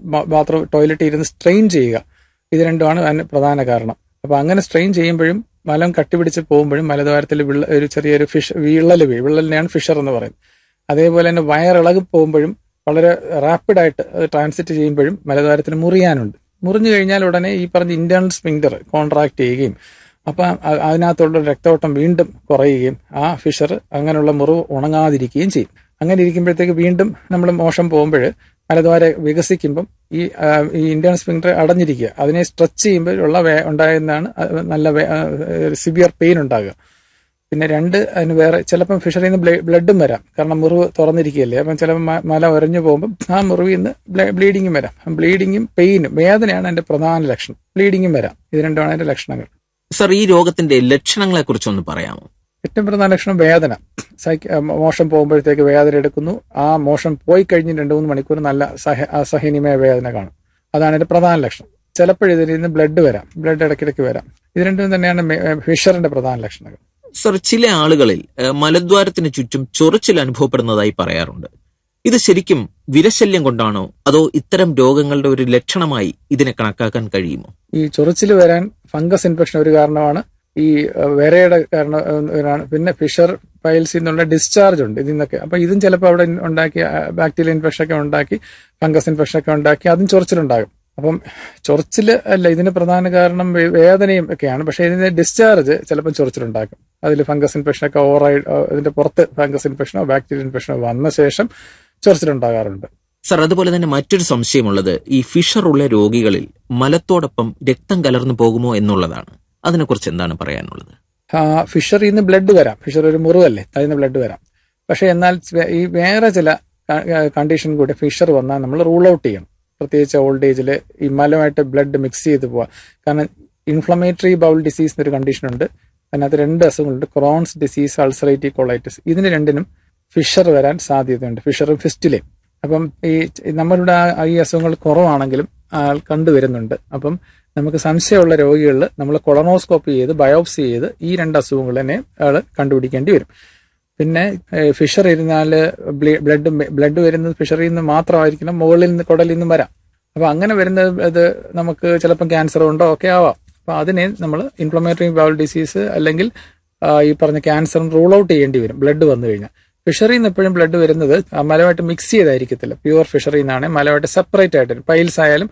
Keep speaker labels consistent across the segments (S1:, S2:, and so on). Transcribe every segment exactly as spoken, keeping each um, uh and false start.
S1: Bathroom toilet ഇരുന്ന് strain ചെയ്യുക. ഇത് രണ്ടുമാണ് അതിന് പ്രധാന കാരണം. അപ്പൊ അങ്ങനെ സ്ട്രെയിൻ ചെയ്യുമ്പോഴും മലം കട്ടിപിടിച്ച് പോകുമ്പോഴും മലദ്വാരത്തിൽ വിള്ള ഒരു ചെറിയൊരു ഫിഷ് വിള്ളൽ വീഴും. വിള്ളലിനെയാണ് ഫിഷർ എന്ന് പറയുന്നത്. അതേപോലെ തന്നെ വയറിളകി പോകുമ്പോഴും വളരെ റാപ്പിഡായിട്ട് അത് ട്രാൻസിറ്റ് ചെയ്യുമ്പോഴും മലദ്വാരത്തിൽ മുറിയാനുണ്ട്. മുറിഞ്ഞു കഴിഞ്ഞാൽ ഉടനെ ഈ പറഞ്ഞ ഇന്റേണൽ സ്ഫിങ്ക്റ്റർ കോൺട്രാക്ട് ചെയ്യുകയും അപ്പം അതിനകത്തുള്ള രക്തോട്ടം വീണ്ടും കുറയുകയും ആ ഫിഷർ അങ്ങനെയുള്ള മുറിവ് ഉണങ്ങാതിരിക്കുകയും ചെയ്യും. അങ്ങനെ ഇരിക്കുമ്പോഴത്തേക്ക് വീണ്ടും നമ്മൾ മോശം പോകുമ്പോൾ മലദ്വാരം വികസിക്കുമ്പം ഈ ഈ ഇന്റേണൽ സ്ഫിങ്ക്റ്റർ അടഞ്ഞിരിക്കുക. അതിനെ സ്ട്രെച്ച് ചെയ്യുമ്പോൾ ഉള്ള വേ ഉണ്ടാകുന്നതാണ് നല്ല സിവിയർ പെയിൻ ഉണ്ടാകുക. പിന്നെ രണ്ട് അതിന് വേറെ ചിലപ്പം ഫിഷറിൽ നിന്ന് ബ്ലഡും വരാം. കാരണം മുറിവ് തുറന്നിരിക്കുകയല്ലേ. അപ്പം ചിലപ്പോൾ മല ഉരഞ്ഞു പോകുമ്പം ആ മുറിവിൽ നിന്ന് ബ്ലീഡിങ്ങും വരാം. ബ്ലീഡിങ്ങും പെയിനും വേദനയാണ് അതിന്റെ പ്രധാന ലക്ഷണം. ബ്ലീഡിങ്ങും വരാം. ഇത് രണ്ടുമാണ് അതിന്റെ ലക്ഷണങ്ങൾ.
S2: സർ, ഈ രോഗത്തിന്റെ ലക്ഷണങ്ങളെ കുറിച്ചൊന്ന് പറയാമോ?
S1: ഏറ്റവും പ്രധാന ലക്ഷണം വേദന. സൈക്ക മോശം പോകുമ്പോഴത്തേക്ക് വേദന എടുക്കുന്നു. ആ മോശം പോയി കഴിഞ്ഞ് രണ്ട് മൂന്ന് മണിക്കൂർ നല്ല സഹ അസഹനീയമായ വേദന കാണും. അതാണ് അതിന്റെ പ്രധാന ലക്ഷണം. ചിലപ്പോഴിതിൽ നിന്ന് ബ്ലഡ് വരാം. ബ്ലഡ് ഇടയ്ക്കിടയ്ക്ക് വരാം. ഇത് രണ്ടും തന്നെയാണ് ഫിഷറിന്റെ പ്രധാന ലക്ഷണങ്ങൾ.
S2: സർ, ചില ആളുകളിൽ മലദ്വാരത്തിന് ചുറ്റും ചൊറിച്ചിൽ അനുഭവപ്പെടുന്നതായി പറയാറുണ്ട്. ഇത് ശരിക്കും വിരശല്യം കൊണ്ടാണോ അതോ ഇത്തരം രോഗങ്ങളുടെ ഒരു ലക്ഷണമായി ഇതിനെ കണക്കാക്കാൻ കഴിയുമോ?
S1: ഈ ചൊറിച്ചിൽ വരാൻ ഫംഗസ് ഇൻഫെക്ഷൻ ഒരു കാരണമാണ്. ഈ വിരയുടെ കാരണം. പിന്നെ ഫിഷർ പൈൽസിൽ നിന്നുള്ള ഡിസ്ചാർജ് ഉണ്ട് ഇതിൽ നിന്നൊക്കെ. അപ്പൊ ഇതും ചിലപ്പോൾ അവിടെ ഉണ്ടാക്കി ബാക്ടീരിയൽ ഇൻഫെക്ഷൻ ഒക്കെ ഉണ്ടാക്കി ഫംഗസ് ഇൻഫെക്ഷൻ ഒക്കെ ഉണ്ടാക്കി അതും ചൊറിച്ചിലുണ്ടാകും. അപ്പം ചൊറിച്ചില് അല്ല ഇതിന് പ്രധാന കാരണം വേദനയും ഒക്കെയാണ്. പക്ഷെ ഇതിന്റെ ഡിസ്ചാർജ് ചിലപ്പോൾ ചൊറിച്ചിലുണ്ടാക്കും. അതിൽ ഫംഗസ് ഇൻഫെക്ഷൻ ഒക്കെ ഓവറായി ഇതിന്റെ പുറത്ത് ഫംഗസ് ഇൻഫെക്ഷനോ ബാക്ടീരിയൽ ഇൻഫെക്ഷനോ വന്ന ശേഷം ചൊറിച്ചിലുണ്ടാകാറുണ്ട്.
S2: സർ, അതുപോലെ തന്നെ മറ്റൊരു സംശയമുള്ളത് ഈ ഫിഷർ ഉള്ള രോഗികളിൽ മലത്തോടൊപ്പം രക്തം കലർന്നു പോകുമോ എന്നുള്ളതാണ്. അതിനെക്കുറിച്ച് എന്താണ് പറയാനുള്ളത്?
S1: ഫിഷറിൽ നിന്ന് ബ്ലഡ് വരാം. ഫിഷർ ഒരു മുറിവല്ലേ, അതിൽ നിന്ന് ബ്ലഡ് വരാം. പക്ഷെ എന്നാൽ ഈ വേറെ ചില കണ്ടീഷൻ കൂടി ഫിഷർ വന്നാൽ നമ്മൾ റൂൾ ഔട്ട് ചെയ്യണം. പ്രത്യേകിച്ച് ഓൾഡ് ഏജിൽ ഈ മലമായിട്ട് ബ്ലഡ് മിക്സ് ചെയ്ത് പോവാം. കാരണം ഇൻഫ്ലമേറ്ററി ബൗൾ ഡിസീസ് എന്നൊരു കണ്ടീഷൻ ഉണ്ട്. അതിനകത്ത് രണ്ട് അസുഖങ്ങളുണ്ട്, ക്രോൺസ് ഡിസീസ്, അൾസറേറ്റീവ് കൊളൈറ്റിസ്. ഇതിന് രണ്ടിനും ഫിഷർ വരാൻ സാധ്യതയുണ്ട്, ഫിഷറും ഫിസ്റ്റുലയും. അപ്പം ഈ നമ്മളുടെ ഈ അസുഖങ്ങൾ കുറവാണെങ്കിലും കണ്ടുവരുന്നുണ്ട്. അപ്പം നമുക്ക് സംശയമുള്ള രോഗികളിൽ നമ്മൾ കൊളനോസ്കോപ്പി ചെയ്ത് ബയോപ്സി ചെയ്ത് ഈ രണ്ട് അസുഖങ്ങൾ തന്നെ ആൾ കണ്ടുപിടിക്കേണ്ടി വരും. പിന്നെ ഫിഷർ ഇരുന്നാൽ ബ്ലഡ് ബ്ലഡ് വരുന്നത് ഫിഷറിൽ നിന്ന് മാത്രമായിരിക്കണം, മുകളിൽ നിന്ന് കുടലിൽ നിന്നും വരാം. അപ്പൊ അങ്ങനെ വരുന്നത് അത് നമുക്ക് ചിലപ്പം ക്യാൻസർ ഉണ്ടോ ഒക്കെ ആവാം. അപ്പൊ അതിനെ നമ്മൾ ഇൻഫ്ലമേറ്ററി ബൗൾ ഡിസീസ് അല്ലെങ്കിൽ ഈ പറഞ്ഞ ക്യാൻസറും റൂൾ ഔട്ട് ചെയ്യേണ്ടി വരും ബ്ലഡ് വന്നു കഴിഞ്ഞാൽ. ഫിഷറിൽ നിന്ന് എപ്പോഴും ബ്ലഡ് വരുന്നത് മലമായിട്ട് മിക്സ് ചെയ്തായിരിക്കത്തില്ല. പ്യുവർ ഫിഷറിൽ നിന്നാണ് മലമായിട്ട് സെപ്പറേറ്റ് ആയിട്ട്. പൈൽസ് ആയാലും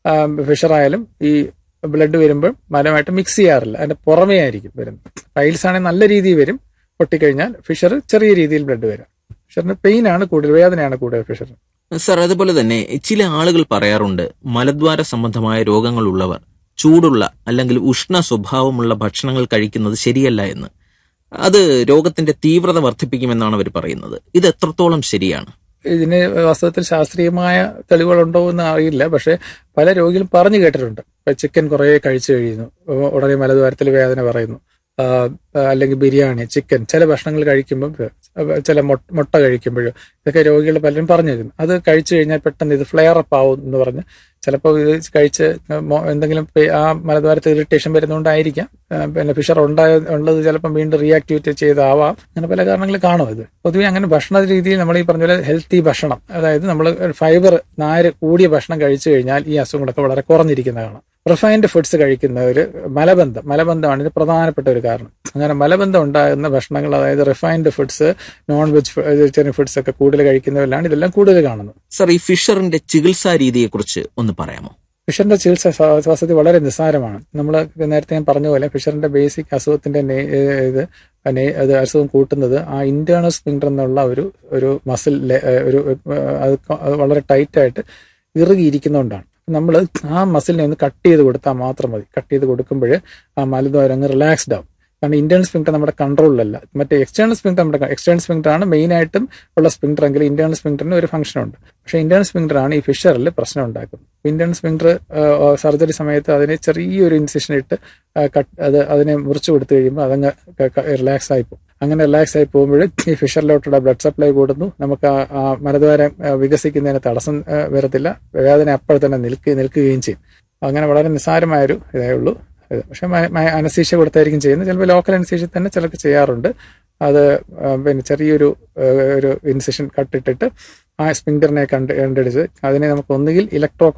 S1: ഫിഷർ ആയാലും ഈ ബ്ലഡ് വരുമ്പോൾ മലമായിട്ട് മിക്സ് ചെയ്യാറില്ല, അതിന്റെ പുറമേ ആയിരിക്കും വരുന്നത്. പൈൽസ് ആണെങ്കിൽ നല്ല രീതിയിൽ വരും, പൊട്ടിക്കഴിഞ്ഞാൽ ഫിഷർ ചെറിയ രീതിയിൽ ബ്ലഡ് വരാം. ഫിഷറിന് പെയിൻ ആണ് കൂടുതൽ, വേദനയാണ് കൂടുതൽ ഫിഷറിന്.
S2: സർ, അതുപോലെ തന്നെ ചില ആളുകൾ പറയാറുണ്ട് മലദ്വാര സംബന്ധമായ രോഗങ്ങളുള്ളവർ ചൂടുള്ള അല്ലെങ്കിൽ ഉഷ്ണ സ്വഭാവമുള്ള ഭക്ഷണങ്ങൾ കഴിക്കുന്നത് ശരിയല്ല എന്ന്. അത് രോഗത്തിന്റെ തീവ്രത വർദ്ധിപ്പിക്കുമെന്നാണ് അവർ പറയുന്നത്. ഇത് എത്രത്തോളം ശരിയാണ്?
S1: ഇതിന് വാസ്തവത്തിൽ ശാസ്ത്രീയമായ തെളിവുകളുണ്ടോ എന്ന് അറിയില്ല. പക്ഷെ പല രോഗികളും പറഞ്ഞു കേട്ടിട്ടുണ്ട്. ഇപ്പൊ ചിക്കൻ കുറെ കഴിച്ചു കഴിയുന്നു, ഉടനെ മലദ്വാരത്തിൽ വേദന പറയുന്നു. അല്ലെങ്കിൽ ബിരിയാണി, ചിക്കൻ, ചില ഭക്ഷണങ്ങൾ കഴിക്കുമ്പോൾ, ചില മുട്ട കഴിക്കുമ്പോഴും ഇതൊക്കെ രോഗികൾ പലരും പറഞ്ഞു തരുന്നു. അത് കഴിച്ചു കഴിഞ്ഞാൽ പെട്ടെന്ന് ഇത് ഫ്ലെയർ അപ്പ് ആവും എന്ന് പറഞ്ഞ് ചിലപ്പോൾ ഇത് കഴിച്ച് എന്തെങ്കിലും ആ മലദ്വാരത്തിൽ ഇറിറ്റേഷൻ വരുന്നതുകൊണ്ടായിരിക്കാം. പിന്നെ ഫിഷർ ഉണ്ടായ ഉള്ളത് ചിലപ്പോൾ വീണ്ടും റിയാക്ടിവേറ്റ് ചെയ്താവാം. അങ്ങനെ പല കാരണങ്ങൾ കാണും. ഇത് പൊതുവെ അങ്ങനെ ഭക്ഷണ രീതിയിൽ നമ്മൾ ഈ പറഞ്ഞ പോലെ ഹെൽത്തി ഭക്ഷണം, അതായത് നമ്മൾ ഫൈബർ നാര് കൂടിയ ഭക്ഷണം കഴിച്ചു കഴിഞ്ഞാൽ ഈ അസുഖങ്ങളൊക്കെ വളരെ കുറഞ്ഞിരിക്കുന്നതാണ്. റിഫൈൻഡ് ഫുഡ്സ് കഴിക്കുന്നവർ മലബന്ധം മലബന്ധമാണ് ഇത് പ്രധാനപ്പെട്ട ഒരു കാരണം. അങ്ങനെ മലബന്ധം ഉണ്ടാകുന്ന ഭക്ഷണങ്ങൾ, അതായത് refined foods, non veg vegetarian foods ഒക്കെ കൂടുതൽ കഴിക്കുന്നവരിലാണ് ഇതെല്ലാം കൂടുതൽ കാണുന്നത്.
S2: സർ, ഈ ഫിഷറിന്റെ ചികിത്സാ രീതിയെ കുറിച്ച് ഒന്ന് പറയാമോ?
S1: ഫിഷറിന്റെ ചികിത്സ വാസ്തവത്തിൽ വളരെ നിസ്സാരമാണ്. നമ്മൾ നേരത്തെ ഞാൻ പറഞ്ഞ പോലെ ഫിഷറിന്റെ ബേസിക് അസുഖത്തിന്റെ ഇത് അത് അസുഖം കൂട്ടുന്നത് ആ ഇന്റേണൽ സ്ഫിങ്ക്റ്റർ എന്നുള്ള ഒരു ഒരു മസിൽ ഒരു അത് വളരെ ടൈറ്റായിട്ട് ഇറുകിയിരിക്കുന്നതുകൊണ്ടാണ്. നമ്മൾ ആ മസിലിനെ ഒന്ന് കട്ട് ചെയ്ത് കൊടുത്താൽ മാത്രം മതി. കട്ട് ചെയ്ത് കൊടുക്കുമ്പോൾ ആ മലദ്വാരം അങ്ങ് റിലാക്സ്ഡ് ആവും. കാരണം ഇന്റേണൽ സ്ഫിങ്ക്റ്റർ നമ്മുടെ കൺട്രോളിലല്ല. മറ്റേ എക്സ്റ്റേണൽ സ്ഫിങ്ക്റ്റർ നമ്മുടെ എക്സ്റ്റേണൽ സ്ഫിങ്ക്റ്റർ ആണ് മെയിൻ ആയിട്ടും ഉള്ള സ്ഫിങ്ക്റ്റർ എങ്കിൽ ഇന്റേണൽ സ്ഫിങ്ക്റ്ററിന് ഒരു ഫംഗ്ഷൻ ഉണ്ട്. പക്ഷെ ഇന്റേണൽ സ്ഫിങ്ക്റ്റർ ആണ് ഈ ഫിഷറിൽ പ്രശ്നം ഉണ്ടാക്കുന്നത്. ഇന്റേണൽ സ്ഫിങ്ക്റ്റർ സർജറി സമയത്ത് അതിനെ ചെറിയൊരു ഇൻസിഷൻ ഇട്ട് കട്ട് അത് അതിനെ മുറിച്ചു കൊടുത്തു കഴിയുമ്പോൾ അതങ്ങ് റിലാക്സ് ആയി പോകും. അങ്ങനെ റിലാക്സ് ആയി പോകുമ്പോൾ ഈ ഫിഷറിലോട്ടുള്ള ബ്ലഡ് സപ്ലൈ കൂടുന്നു. നമുക്ക് ആ മലദ്വാരം വികസിക്കുന്നതിന് തടസ്സം വരത്തില്ല. വേദന അപ്പോൾ തന്നെ നിൽക്കുക നിൽക്കുകയും ചെയ്യും. അങ്ങനെ വളരെ നിസ്സാരമായൊരു ഇതേ ഉള്ളൂ. പക്ഷെ അനസ്തീഷ്യ കൊടുത്തായിരിക്കും ചെയ്യുന്നത്. ചിലപ്പോൾ ലോക്കൽ അനസ്തീഷ്യ തന്നെ ചിലർക്ക് ചെയ്യാറുണ്ട്. അത് പിന്നെ ചെറിയൊരു ഒരു ഇൻസിഷൻ കട്ടിട്ടിട്ട് ആ സ്ഫിങ്ക്റ്ററിനെ കണ്ട് കണ്ടടിച്ച് അതിനെ നമുക്ക് ഒന്നുകിൽ ഇലക്ട്രോ